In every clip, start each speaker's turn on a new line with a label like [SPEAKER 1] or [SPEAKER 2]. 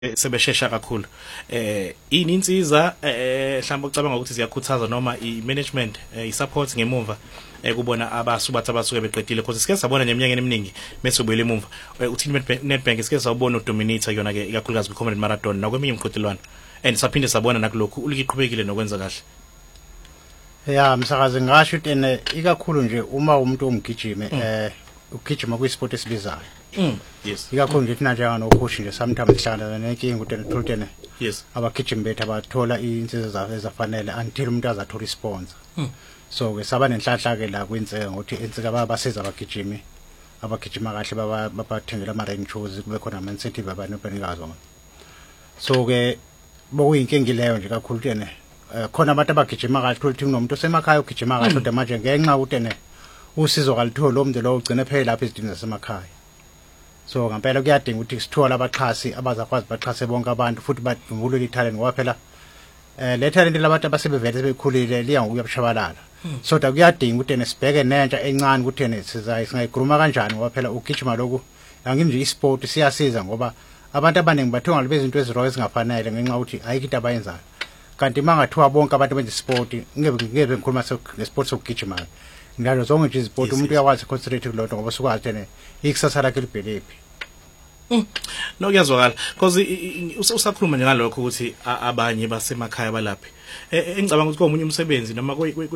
[SPEAKER 1] sebeshesha kakhulu ininsiza mhlawumbe ucabanga ukuthi ziyakhuthaza noma i-management i-support ngemumva kubona abasubathi abasuke beqedile because sike sabona neminyaka eminingi bese ubuyele emumva uthi Nedbank sike sabona uDominator yona ke ikakhulukazi ku-Comrade Marathon nakweminye imqhudelwano and saphinde sabona nakulokhu uliqhubekile nokwenza kahle.
[SPEAKER 2] Ya msakazi ngasho ukuthi ikakhulu nje uma umuntu omgijime ugijima kwi-sport esibizayo.
[SPEAKER 1] Yes.
[SPEAKER 2] Ikakhulu nje thina njengano coach nje sometimes sihlangana nenkinga ukuthi
[SPEAKER 1] yes
[SPEAKER 2] abagijimi bethu abathola insiza zabo ezafanele until umuntu azathola isponsor. So ke saba nenhlanhla ke la kwenzeka ukuthi insika babasiza abagijimi abagijima kahle babathengela ama running shoes kube khona ama incentive abantu benikazi wona. So ke bokuyinkingi leyo nje kakhulu ukuthi khona abantu abagijima kahle ukuthi kunomuntu osemakhaya ugijima kahle kodwa manje ngenxa ukuthi usizo kalitholi lo muntu lo ugcine phela lapha ezidingo zasemakhaya. So ngempela kuyadinga ukuthi sithola abaxhasi abazakwazi baxhase bonke abantu futhi badumulule italent ngoba phela le talent labantu abasebevele sebekhulile liya ngokuyabushabalala. So da kuyadinga ukuthi sibheke nentsha encane ukuthi singayigruma kanjani ngoba phela ugijima lokhu angimnje isport siyasiza ngoba abantu abaningi bathonga lebe izinto eziro ezingafanele ngenxa ukuthi ayikho into abayenzayo. Kanti mangathiwa bonke abantu benze sport ngebe ngikhuluma ngesport sokugijima ngalo zonke nje iziport umuntu uyakwazi concentrate kulokho ngoba sukwazi ikusasa lakhe libhelephi.
[SPEAKER 1] No kuyazwakala because usakhuluma ngalokho ukuthi abanye basemakhaya balaphi engicabanga ukuthi komunye umsebenzi noma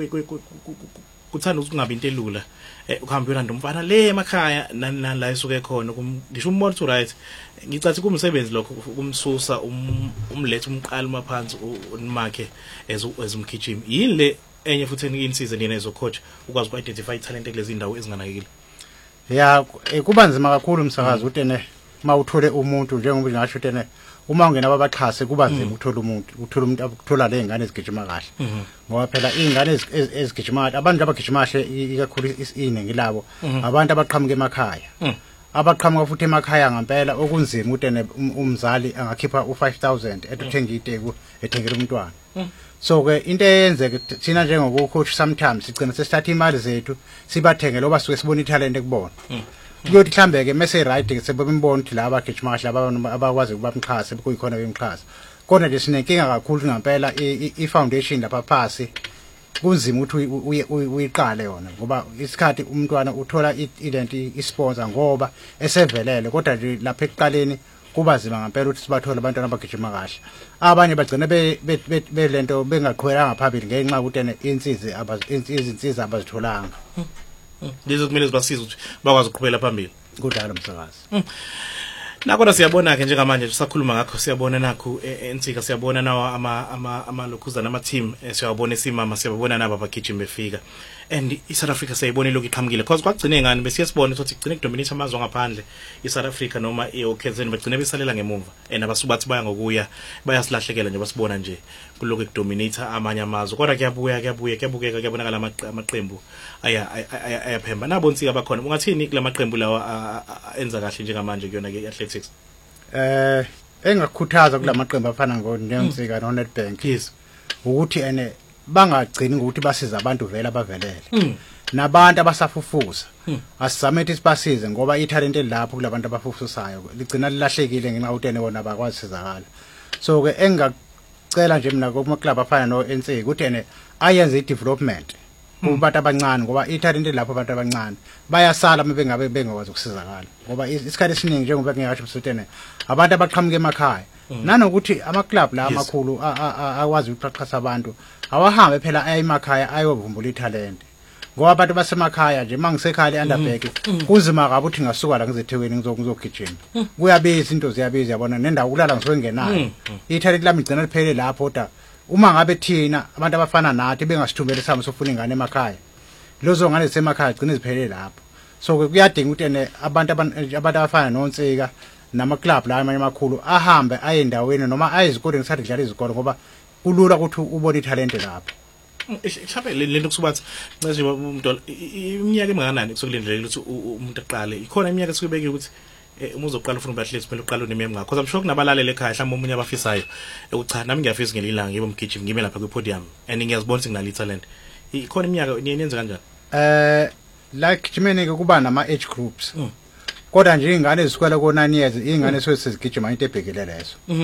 [SPEAKER 1] kuthanda ukuthi kungabi into elula ukuhamba uyolanda umfana le emakhaya nani la isuke khona ngisho umbona to right ngicathi kumsebenzi lokho kumsusa umlethe umqala maphansi unimakhe ezumgijimi yini le enye futhi insiza nina ezocoach ukwazi uku-identify talent kulezi indawo ezinganakekile.
[SPEAKER 2] Ya kuba nzima kakhulu umsakazi ukuthi mawuthole umuntu njengoba ngisho ukuthi uma ungena abaxhase kuba nzima ukuthola umuntu ukuthola le ngane ezigijima kahle ngoba phela izingane ezigijima abantu abagijima kahle ikakhulu iningi labo abantu abaqhamuka emakhaya abaqhamuka futhi emakhaya ngempela okunzima ukuthi umzali angakhipha u5000 ethenga iteku ethengela umntwana. So ke into eyenzeke thina njengocoach sometimes sigcina sesithatha imali zethu sibathengele oba suke sibona italent ekubona. Kuyothi mhlambe ke mase right ke sebembona ukuthi laba bagijima kahle abantu abakwazi ukubamxhasa kuyikhona bemxhasa. Kodwa nje sinenkinga kakhulu ngempela i-foundation lapha phasi kunzima ukuthi uyiqale yona ngoba isikhathi umntwana uthola ilenti isponsor ngoba esevelele kodwa nje lapha ekuqaleni kuba nzima ngempela ukuthi sibathole abantwana abagijima kahle. Abanye bagcina belento bengaqhwelanga phambili ngenxa ukuthi izinsiza abazitholanga.
[SPEAKER 1] Lezo kumele zibasize ukuthi bakwazi ukuqhubela phambili.
[SPEAKER 2] Kudala umsakazi.
[SPEAKER 1] Nakho siyabona ke njengamanje sisakhuluma ngakho siyabona nakho ensika siyabona nawo amalokhuzana ama team siyabona isimama siyabona nabo abagijimi befika and iSouth Africa sayibona lokho iqhamukile because kwagcine ngani bese sibona ukuthi igcine kudominate amazwe ngaphandle iSouth Africa noma iOKZN bagcine besalela ngemumva and abasubathi baya ngokuya bayasilahlekela nje basibona nje kuloko ikudominate amanye amazwe kodwa kuyabukeka kuyabonakala amaqembu ayaphemba nabo nsika bakhona ungathini kulamaqembu lawa enza kahle njengamanje kuyona ke athletics.
[SPEAKER 2] Engakukhuthaza kulamaqembu afana njengomsika no Nedbank
[SPEAKER 1] yes
[SPEAKER 2] ukuthi bangagcini ukuthi basiza abantu vele abavelele nabantu abasafufuza asizame ukuthi sibasize ngoba italent elapho kulabantu abafufusayo ligcina lilahlekile ngenxa ukuthi bona bakwazi sizakala. So ke engacela nje mina kuma club afana no NC ukuthi ayenze i-development kubantu abancane ngoba italent lapho abantu abancane bayasala mabengabe bengakwazi ukusizakala ngoba isikhathi esiningi njengoba ngiyasho ukuthi abantu abaqhamuka emakhaya nanokuthi ama club la amakhulu akwazi ukuxhasa abantu awahambe phela emakhaya ayovumbula italent ngoba abantu basemakhaya nje mangisekhaya eUnderberg kunzima kabi ukuthi ngasuka la ngizetheweni ngizogijima kuyabiza izinto ziyabiza yabona nendawo kulala ngisuke ngenayo italent lami igcina liphele lapho kodwa uma ngabe thina abantu abafana nathi bengasithumbele sami sofuna ingane emakhaya lozo ngane zisemakhaya gcina ziphele lapho. So kuyadinga ukuthi abantu abafana noNsika nama club la amanye amakhulu ahambe aye endaweni noma ayizikole ngisathi kudlala izikole ngoba kulula ukuthi ubone italent lapho.
[SPEAKER 1] Chape lento kusubathi nje umuntu iminyaka emingakanani kusokulindeleka ukuthi umuntu aqale ikhona iminyaka esukubeke ukuthi uma uzoqala ufuna ubathleti kumele uqale uneme ngakho because I'm sure kunabalalele ekhaya mhlawumbe umunye abafisayo cha nami ngiyafisa ngelilanga ngibe umgijimi ngime lapha ku podium and ngiyazibona ukuthi nginalo italent ikhona iminyaka niyenze kanjani
[SPEAKER 2] like Jimene ke kuba nama age groups kodwa nje ingane ezikwela ko 9 years ingane esizigijima into ebhekile leso